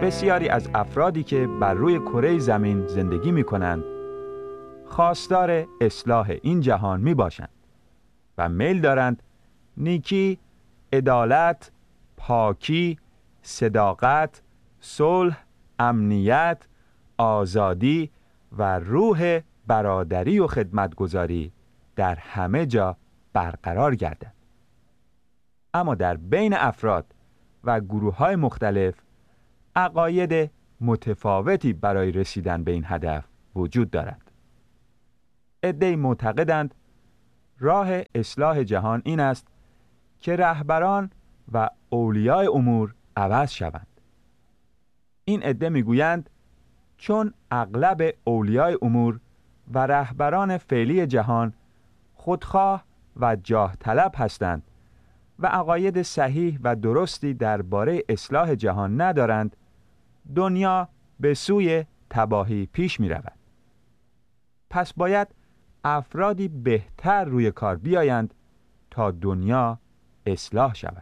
بسیاری از افرادی که بر روی کره زمین زندگی می کنند خواستار اصلاح این جهان می باشند و میل دارند نیکی، عدالت، پاکی، صداقت، صلح، امنیت، آزادی و روح برادری و خدمتگزاری در همه جا برقرار گردد. اما در بین افراد و گروه‌های مختلف عقاید متفاوتی برای رسیدن به این هدف وجود دارد. عده‌ای معتقدند راه اصلاح جهان این است که رهبران و اولیای امور عوض شوند. این عده میگویند چون اغلب اولیای امور و رهبران فعلی جهان خودخواه و جاه طلب هستند و عقاید صحیح و درستی درباره اصلاح جهان ندارند، دنیا به سوی تباهی پیش می رود. پس باید افرادی بهتر روی کار بیایند تا دنیا اصلاح شود.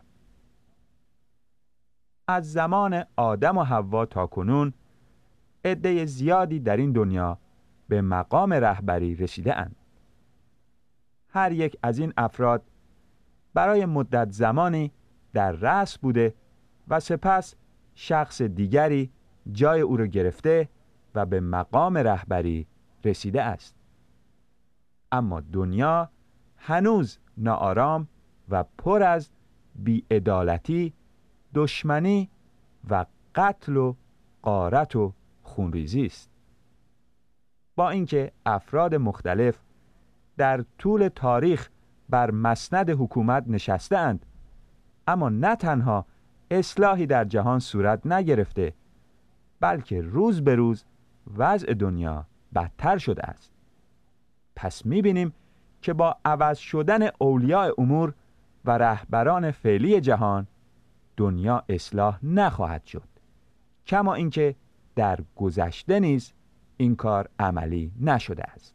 از زمان آدم و حوا تا کنون عده زیادی در این دنیا به مقام رهبری رسیده اند. هر یک از این افراد برای مدت زمانی در رأس بوده و سپس شخص دیگری جای او را گرفته و به مقام رهبری رسیده است. اما دنیا هنوز ناآرام و پر از بی‌عدالتی، دشمنی و قتل و غارت و خونریزی است. با اینکه افراد مختلف در طول تاریخ بر مسند حکومت نشسته اند، اما نه تنها اصلاحی در جهان صورت نگرفته، بلکه روز به روز وضع دنیا بدتر شده است. پس می‌بینیم که با عوض شدن اولیاء امور و رهبران فعلی جهان دنیا اصلاح نخواهد شد، کما اینکه در گذشته نیز این کار عملی نشده است.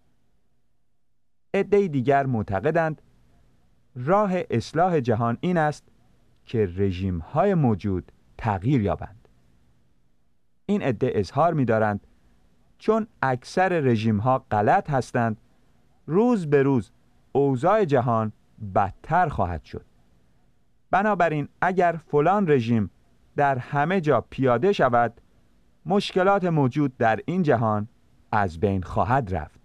عده دیگر معتقدند راه اصلاح جهان این است که رژیم‌های موجود تغییر یابند. این عده اظهار می‌دارند چون اکثر رژیم‌ها غلط هستند، روز به روز اوضاع جهان بدتر خواهد شد. بنابراین اگر فلان رژیم در همه جا پیاده شود، مشکلات موجود در این جهان از بین خواهد رفت.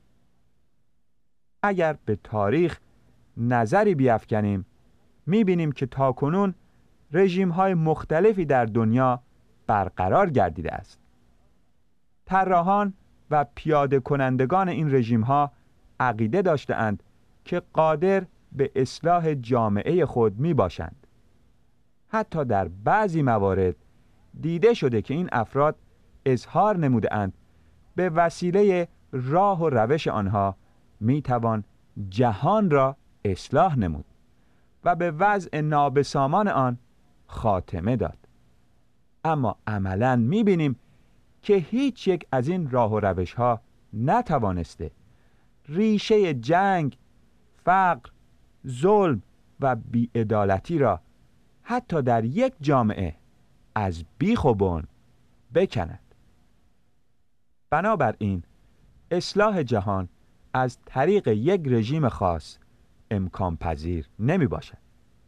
اگر به تاریخ نظری بیفکنیم، می‌بینیم که تاکنون رژیم‌های مختلفی در دنیا برقرار گردیده است. طراحان و پیاده کنندگان این رژیم‌ها عقیده داشته‌اند که قادر به اصلاح جامعه خود میباشند. حتی در بعضی موارد دیده شده که این افراد اظهار نموده‌اند به وسیله راه و روش آنها میتوان جهان را اصلاح نمود و به وضع نابسامان آن خاتمه داد. اما عملاً میبینیم که هیچ یک از این راه و روش ها نتوانسته ریشه جنگ، فقر، ظلم و بی‌عدالتی را حتی در یک جامعه از بیخ و بن بکند. بنابراین اصلاح جهان از طریق یک رژیم خاص امکان پذیر نمی باشد.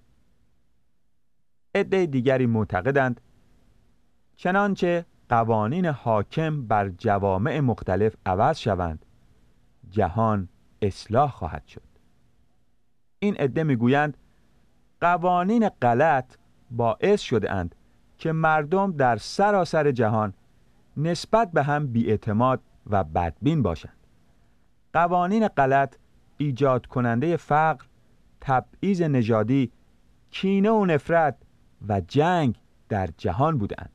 عده دیگری معتقدند چنانچه قوانین حاکم بر جوامع مختلف عوض شوند، جهان اصلاح خواهد شد. این عده میگویند قوانین غلط باعث شده اند که مردم در سراسر جهان نسبت به هم بی‌اعتماد و بدبین باشند. قوانین غلط ایجاد کننده فقر، تبعیض نژادی، کینه و نفرت و جنگ در جهان بودند.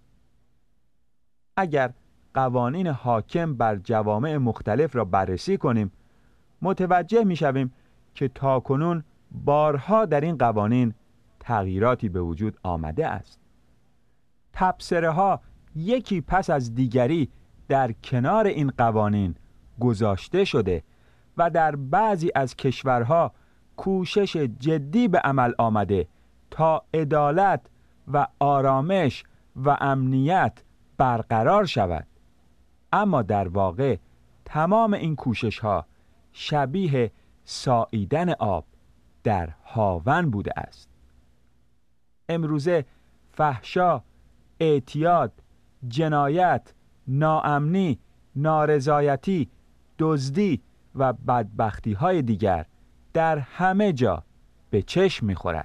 اگر قوانین حاکم بر جوامع مختلف را بررسی کنیم، متوجه می‌شویم که تاکنون بارها در این قوانین تغییراتی به وجود آمده است. تبصره‌ها یکی پس از دیگری در کنار این قوانین گذاشته شده و در بعضی از کشورها کوشش جدی به عمل آمده تا عدالت و آرامش و امنیت برقرار شود. اما در واقع تمام این کوشش ها شبیه ساییدن آب در هاون بوده است. امروزه فحشا، اعتیاد، جنایت، ناامنی، نارضایتی، دزدی و بدبختی های دیگر در همه جا به چشم می‌خورد.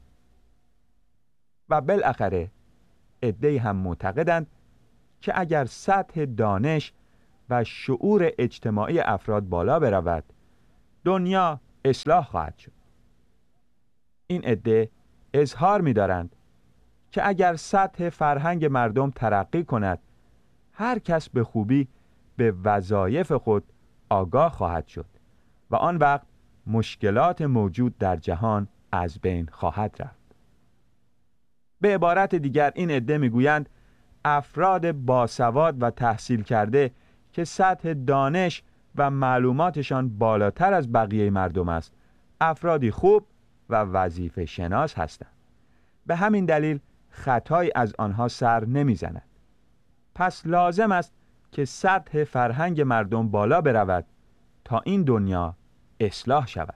و بالاخره عده‌ای هم معتقدند که اگر سطح دانش و شعور اجتماعی افراد بالا برود، دنیا اصلاح خواهد شد. این عده اظهار می‌دارند که اگر سطح فرهنگ مردم ترقی کند، هر کس به خوبی به وظایف خود آگاه خواهد شد و آن وقت مشکلات موجود در جهان از بین خواهد رفت. به عبارت دیگر این عده میگویند افراد باسواد و تحصیل کرده که سطح دانش و معلوماتشان بالاتر از بقیه مردم است، افرادی خوب و وظیفه شناس هستند. به همین دلیل خطایی از آنها سر نمیزند. پس لازم است که سطح فرهنگ مردم بالا برود تا این دنیا اصلاح شود.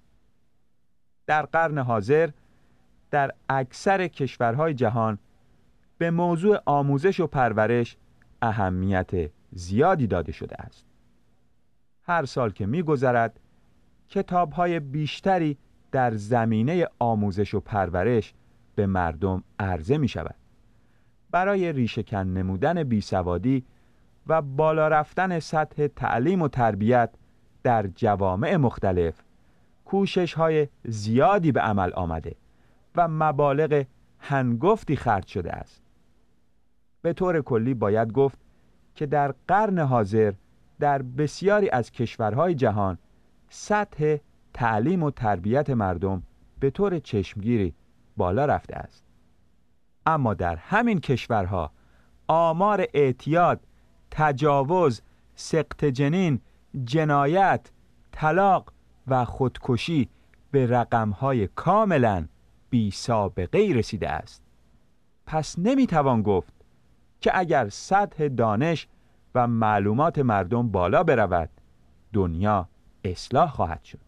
در قرن حاضر در اکثر کشورهای جهان به موضوع آموزش و پرورش اهمیت زیادی داده شده است. هر سال که می‌گذرد کتاب‌های بیشتری در زمینه آموزش و پرورش به مردم عرضه می‌شود. برای ریشه‌کن نمودن بیسوادی و بالا رفتن سطح تعلیم و تربیت در جوامع مختلف کوشش‌های زیادی به عمل آمده و مبالغ هنگفتی خرج شده است. به طور کلی باید گفت که در قرن حاضر در بسیاری از کشورهای جهان سطح تعلیم و تربیت مردم به طور چشمگیری بالا رفته است. اما در همین کشورها آمار اعتیاد، تجاوز، سقط جنین، جنایت، طلاق و خودکشی به رقم‌های کاملاً بی سابقه‌ای رسیده است. پس نمیتوان گفت که اگر سطح دانش و معلومات مردم بالا برود، دنیا اصلاح خواهد شد.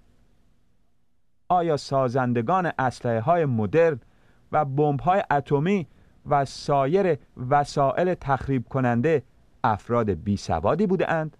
آیا سازندگان اسلحه‌های مدرن و بمب‌های اتمی و سایر وسایل تخریب کننده افراد بیسوادی بودند؟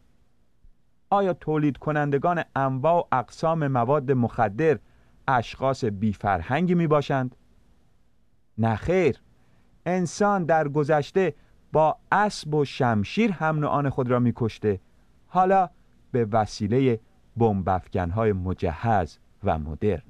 آیا تولید کنندگان انواع و اقسام مواد مخدر اشخاص بی‌فرهنگی می باشند؟ نه خیر، انسان در گذشته با اسب و شمشیر هم نوعان خود را می کشته، حالا به وسیله بمب افکن‌های مجهز و مدرن.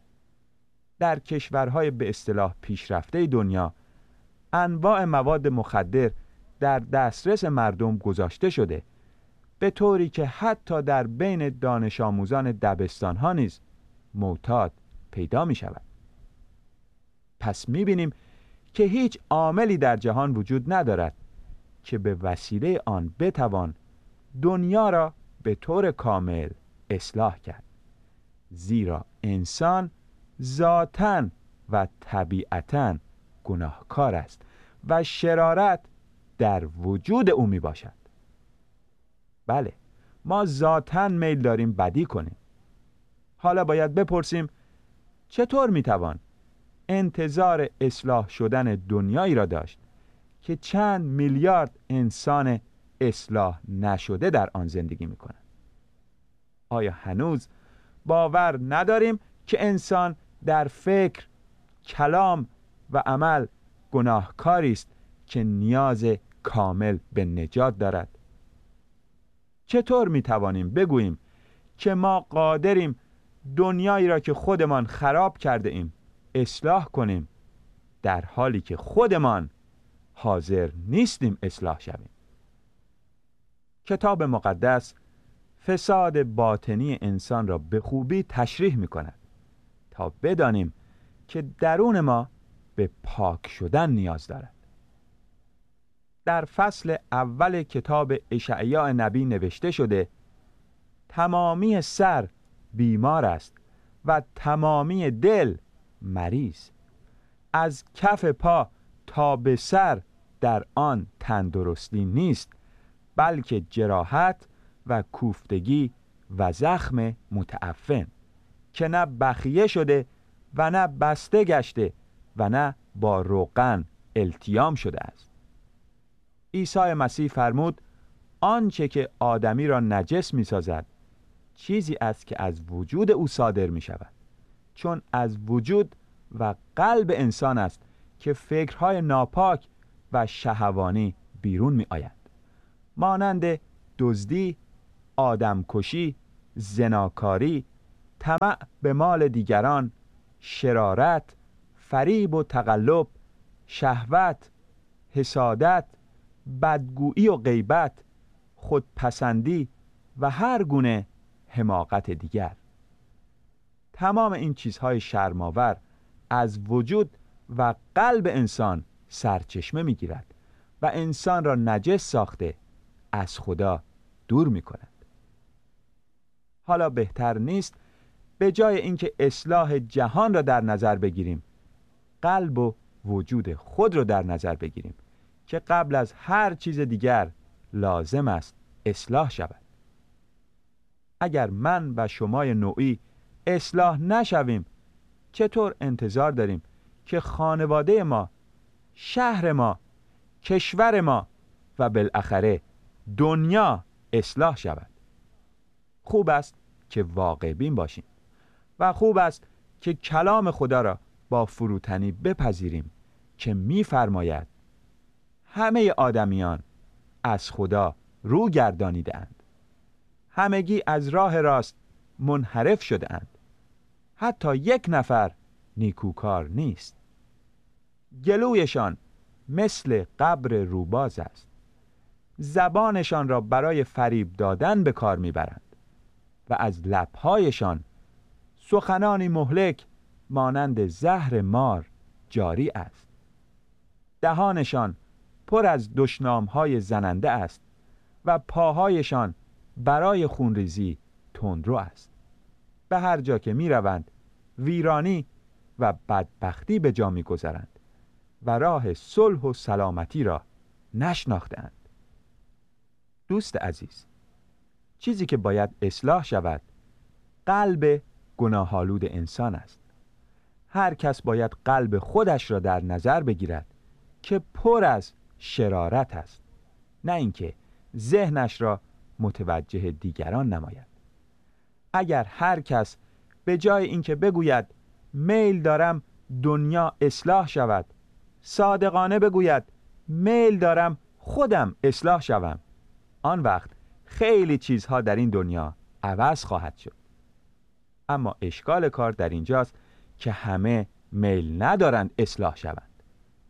در کشورهای به اصطلاح پیشرفته دنیا انواع مواد مخدر در دسترس مردم گذاشته شده، به طوری که حتی در بین دانش آموزان دبستان‌ها نیز معتاد پیدا می شود. پس می بینیم که هیچ عاملی در جهان وجود ندارد که به وسیله آن بتوان دنیا را به طور کامل اصلاح کرد، زیرا انسان ذاتاً و طبیعتاً گناهکار است و شرارت در وجود او می باشد. بله، ما ذاتاً میل داریم بدی کنیم. حالا باید بپرسیم چطور می توان انتظار اصلاح شدن دنیایی را داشت که چند میلیارد انسان اصلاح نشده در آن زندگی می کنند؟ آیا هنوز باور نداریم که انسان در فکر، کلام و عمل گناهکاری است که نیاز کامل به نجات دارد؟ چطور می توانیم بگوییم که ما قادریم دنیایی را که خودمان خراب کرده ایم اصلاح کنیم، در حالی که خودمان حاضر نیستیم اصلاح شویم؟ کتاب مقدس فساد باطنی انسان را به خوبی تشریح می کند تا بدانیم که درون ما به پاک شدن نیاز دارد. در فصل اول کتاب اشعیا نبی نوشته شده تمامی سر بیمار است و تمامی دل مریض. از کف پا تا به سر در آن تندرستی نیست، بلکه جراحت و کوفتگی و زخم متعفن، که نه بخیه شده و نه بسته گشته و نه با روغن التیام شده است. عیسی مسیح فرمود آنچه که آدمی را نجس می سازد چیزی است که از وجود او صادر می شود، چون از وجود و قلب انسان است که فکرهای ناپاک و شهوانی بیرون می آید، مانند دزدی، آدمکشی، زناکاری، طمع به مال دیگران، شرارت، فریب و تقلب، شهوت، حسادت، بدگویی و غیبت، خودپسندی و هر گونه حماقت دیگر. تمام این چیزهای شرم‌آور از وجود و قلب انسان سرچشمه می‌گیرد و انسان را نجس ساخته از خدا دور می‌کند. حالا بهتر نیست به جای اینکه اصلاح جهان را در نظر بگیریم، قلب و وجود خود را در نظر بگیریم که قبل از هر چیز دیگر لازم است اصلاح شود. اگر من و شمای نوعی اصلاح نشویم، چطور انتظار داریم که خانواده ما، شهر ما، کشور ما و بالاخره دنیا اصلاح شود؟ خوب است که واقع بین باشیم و خوب است که کلام خدا را با فروتنی بپذیریم که می‌فرماید همه آدمیان از خدا رو گردانیده‌اند، همگی از راه راست منحرف شده‌اند، حتی یک نفر نیکوکار نیست. گلویشان مثل قبر روباز است، زبانشان را برای فریب دادن به کار میبرند و از لب‌هایشان سخنانی مهلک مانند زهر مار جاری است. دهانشان پر از دشنام‌های زننده است و پاهایشان برای خونریزی تندرو است. به هر جا که می‌روند ویرانی و بدبختی به جا می‌گذارند و راه صلح و سلامتی را نشناختند. دوست عزیز، چیزی که باید اصلاح شود قلب گناه‌آلود انسان است. هر کس باید قلب خودش را در نظر بگیرد که پر از شرارت است، نه اینکه ذهنش را متوجه دیگران نماید. اگر هر کس به جای اینکه بگوید میل دارم دنیا اصلاح شود، صادقانه بگوید میل دارم خودم اصلاح شوم، آن وقت خیلی چیزها در این دنیا عوض خواهد شد. اما اشکال کار در اینجاست که همه میل ندارند اصلاح شوند.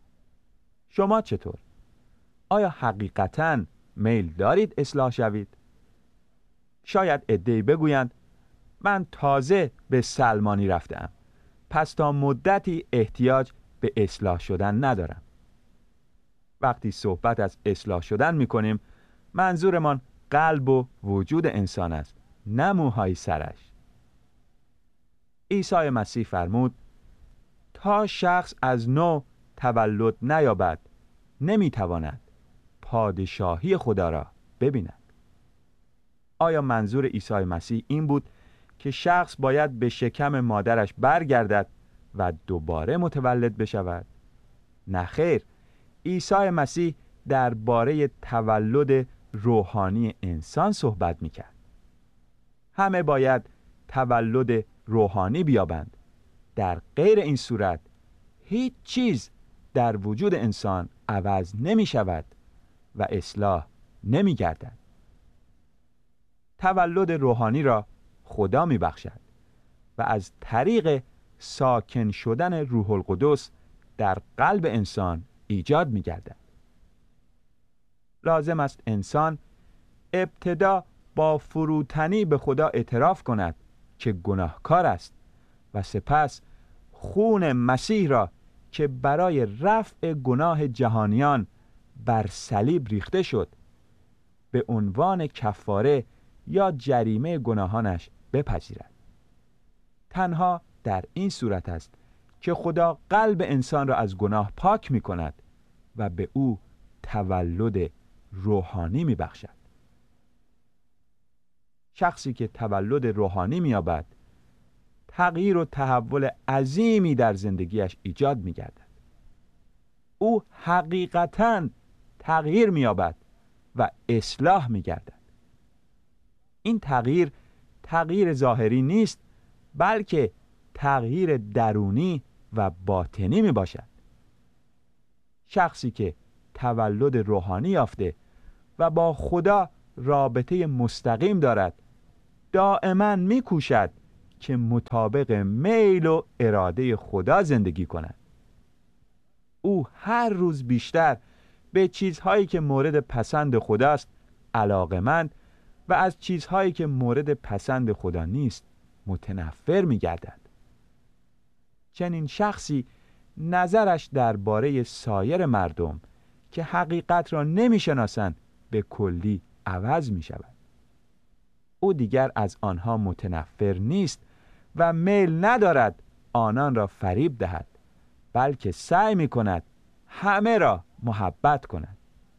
شما چطور؟ آیا حقیقتاً میل دارید اصلاح شوید؟ شاید عده‌ای بگویند من تازه به سلمانی رفتم، پس تا مدتی احتیاج به اصلاح شدن ندارم. وقتی صحبت از اصلاح شدن می‌کنیم، منظورمان قلب و وجود انسان است، نه موهای سرش. عیسی مسیح فرمود تا شخص از نو تولد نیابد نمیتواند پادشاهی خدا را ببیند. آیا منظور عیسی مسیح این بود که شخص باید به شکم مادرش برگردد و دوباره متولد بشود؟ نه خیر، عیسی مسیح درباره تولد روحانی انسان صحبت میکرد. همه باید تولد روحانی بیابند، در غیر این صورت هیچ چیز در وجود انسان عوض نمی شود و اصلاح نمی گردد. تولد روحانی را خدا می بخشد و از طریق ساکن شدن روح القدس در قلب انسان ایجاد می گردد. لازم است انسان ابتدا با فروتنی به خدا اعتراف کند که گناهکار است و سپس خون مسیح را که برای رفع گناه جهانیان بر صلیب ریخته شد به عنوان کفاره یا جریمه گناهانش بپذیرد. تنها در این صورت است که خدا قلب انسان را از گناه پاک می کند و به او تولد روحانی میبخشد. شخصی که تولد روحانی مییابد تغییر و تحول عظیمی در زندگیش ایجاد میگردد. او حقیقتاً تغییر مییابد و اصلاح میگردد. این تغییر ظاهری نیست، بلکه تغییر درونی و باطنی می باشد. شخصی که تولد روحانی یافته و با خدا رابطه مستقیم دارد دائما می کوشد که مطابق میل و اراده خدا زندگی کند. او هر روز بیشتر به چیزهایی که مورد پسند خداست علاقه‌مند و از چیزهایی که مورد پسند خدا نیست متنفر می گردد. چنین شخصی نظرش درباره سایر مردم که حقیقت را نمی شناسند به کلی عوض می شود. او دیگر از آنها متنفر نیست و میل ندارد آنان را فریب دهد، بلکه سعی می کند همه را محبت کند.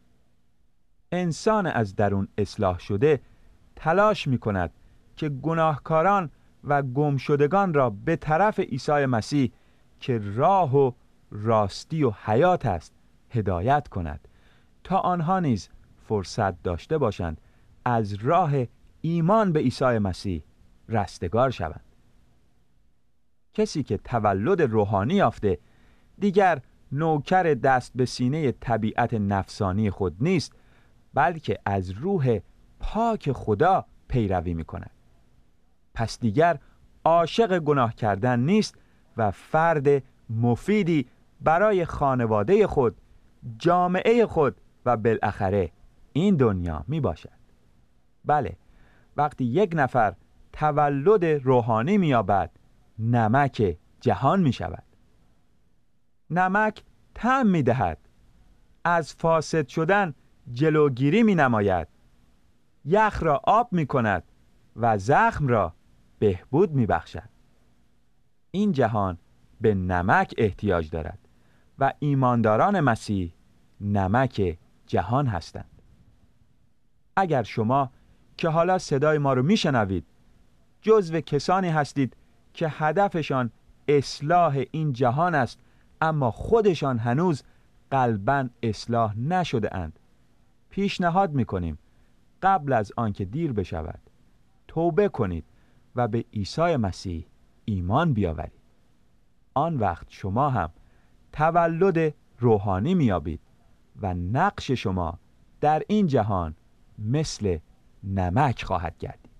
انسان از درون اصلاح شده تلاش می کند که گناهکاران و گمشدگان را به طرف عیسی مسیح که راه و راستی و حیات است هدایت کند تا آنها نیز فرصت داشته باشند از راه ایمان به عیسی مسیح رستگار شوند. کسی که تولد روحانی یافته دیگر نوکر دست به سینه طبیعت نفسانی خود نیست، بلکه از روح پاک خدا پیروی می کند. پس دیگر عاشق گناه کردن نیست و فرد مفیدی برای خانواده خود، جامعه خود و بالاخره این دنیا می باشد. بله، وقتی یک نفر تولد روحانی می یابد نمک جهان می شود. نمک طعم می دهد، از فاسد شدن جلوگیری می نماید، یخ را آب می کند و زخم را بهبود می بخشد. این جهان به نمک احتیاج دارد و ایمانداران مسیح نمک جهان هستند. اگر شما که حالا صدای ما رو می شنوید جزو کسانی هستید که هدفشان اصلاح این جهان است اما خودشان هنوز قلباً اصلاح نشده اند، پیشنهاد می کنیم قبل از آنکه دیر بشود توبه کنید و به عیسی مسیح ایمان بیاورید. آن وقت شما هم تولد روحانی میابید و نقش شما در این جهان مثل نمک خواهد گردید.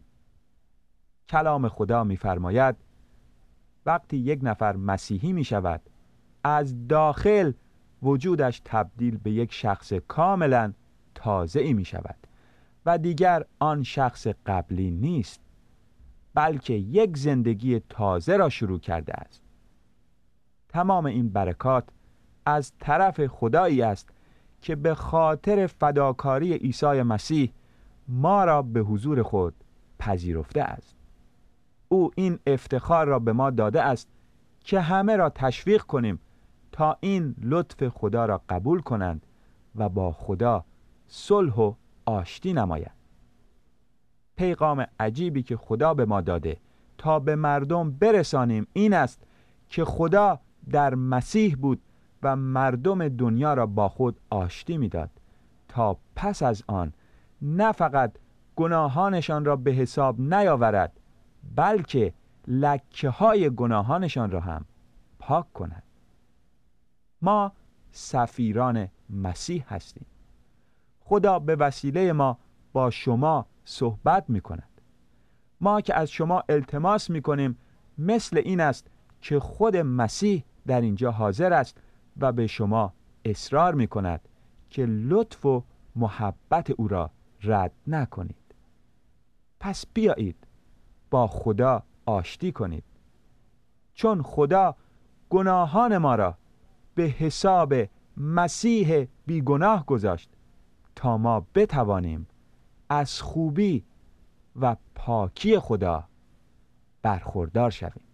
کلام خدا میفرماید وقتی یک نفر مسیحی میشود از داخل وجودش تبدیل به یک شخص کاملا تازه‌ای میشود و دیگر آن شخص قبلی نیست، بلکه یک زندگی تازه را شروع کرده است. تمام این برکات از طرف خدایی است که به خاطر فداکاری عیسی مسیح ما را به حضور خود پذیرفته است. او این افتخار را به ما داده است که همه را تشویق کنیم تا این لطف خدا را قبول کنند و با خدا صلح و آشتی نمایند. پیغام عجیبی که خدا به ما داده تا به مردم برسانیم این است که خدا در مسیح بود و مردم دنیا را با خود آشتی می‌داد تا پس از آن نه فقط گناهانشان را به حساب نیاورد، بلکه لکه‌های گناهانشان را هم پاک کند. ما سفیران مسیح هستیم. خدا به وسیله ما با شما صحبت می کند. ما که از شما التماس می کنیم مثل این است که خود مسیح در اینجا حاضر است و به شما اصرار می کند که لطف و محبت او را رد نکنید. پس بیایید با خدا آشتی کنید، چون خدا گناهان ما را به حساب مسیح بیگناه گذاشت تا ما بتوانیم از خوبی و پاکی خدا برخوردار شویم.